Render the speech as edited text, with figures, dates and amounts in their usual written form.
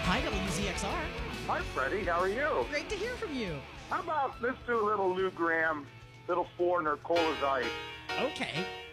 Hi, WZXR. Hi, Freddie. How are you? Great to hear from you. How about let's do a little Lou Graham, little Foreigner, Cold as Ice. Okay.